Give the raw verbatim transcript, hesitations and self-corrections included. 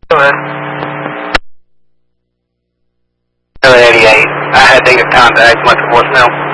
Go ahead. seven eighty-eight. I had negative contact. Went to voicemail.